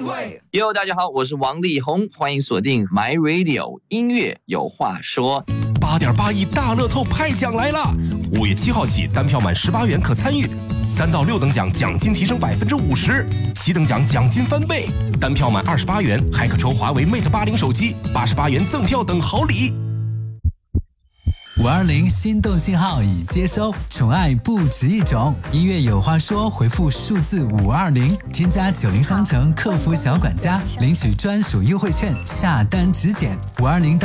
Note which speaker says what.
Speaker 1: 哟，大家好，我是王力宏，欢迎锁定 My Radio 音乐有话说。
Speaker 2: 8.8亿大乐透派奖来了！5月7号起，单票满18元可参与，3到6等奖奖金提升50%，7等奖奖金翻倍，单票满28元还可抽华为 Mate 80手机，88元赠票等好礼。
Speaker 3: 520心动信号已接收，宠爱不止一种。音乐有话说，回复数字520，添加90商城客服小管家，领取专属优惠券，下单直减520。